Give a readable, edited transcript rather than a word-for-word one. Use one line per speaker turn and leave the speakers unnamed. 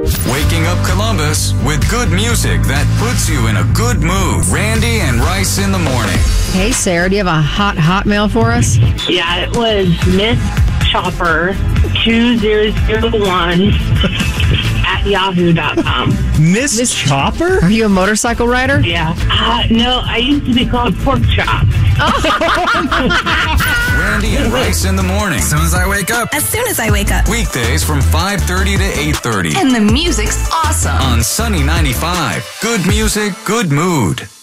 Waking up Columbus with good music that puts you in a good mood. Randy and Rice in the morning.
Hey, Sarah, do you have a hot mail for us?
Yeah, it was Miss Chopper 2001 at yahoo.com.
Miss Chopper?
Are you a motorcycle rider?
Yeah. No, I used to be called Pork Chop.
Randy and Rice in the morning.
As soon as I wake up.
As soon as I wake up.
Weekdays from 5:30 to 8:30.
And the music's awesome.
On Sunny 95. Good music, good mood.